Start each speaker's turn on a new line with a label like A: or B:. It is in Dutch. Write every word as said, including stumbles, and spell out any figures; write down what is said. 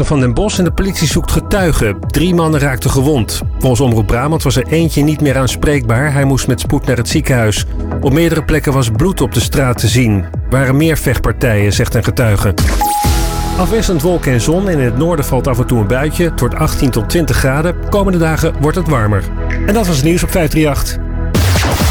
A: centrum van Den Bosch en de politie zoekt getuigen. Drie mannen raakten gewond. Volgens Omroep Brabant was er eentje niet meer aanspreekbaar. Hij moest met spoed naar het ziekenhuis. Op meerdere plekken was bloed op de straat te zien. Er waren meer vechtpartijen, zegt een getuige. Afwisselend wolken en zon en in het noorden valt af en toe een buitje. Het wordt achttien tot twintig graden. Komende dagen wordt het warmer. En dat was het nieuws op vijf drie acht.